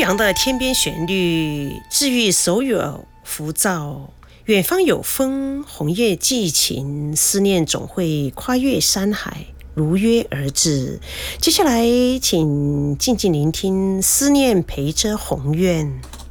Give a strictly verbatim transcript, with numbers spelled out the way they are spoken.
扬的天边旋律，治愈手有浮躁。远方有风，红叶寄情，思念总会跨越山海，如约而至。接下来请静静聆听思念陪着宏愿。